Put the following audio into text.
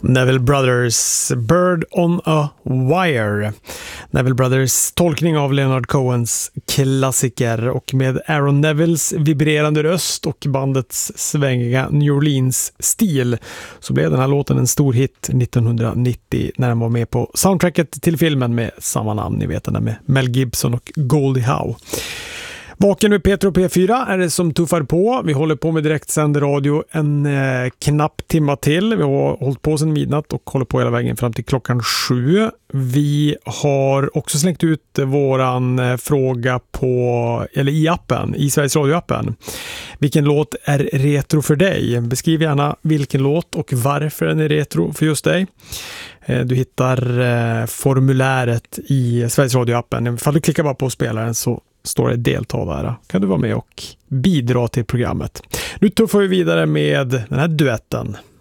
Neville Brothers, Bird on a Wire. Neville Brothers tolkning av Leonard Cohens klassiker, och med Aaron Nevilles vibrerande röst och bandets svängiga New Orleans-stil så blev den här låten en stor hit 1990 när den var med på soundtracket till filmen med samma namn, ni vet den där med Mel Gibson och Goldie Howe. Vaken med Petro P4 är det som tuffar på. Vi håller på med direktsänd radio en knapp timma till. Vi har hållit på sedan midnatt och håller på hela vägen fram till klockan 7. Vi har också slängt ut våran fråga i appen, i Sveriges Radio-appen. Vilken låt är retro för dig? Beskriv gärna vilken låt och varför den är retro för just dig. Du hittar formuläret i Sveriges Radio-appen. Ifall du klickar bara på spelaren så står det delta där. Kan du vara med och bidra till programmet. Nu tuffar vi vidare med den här duetten.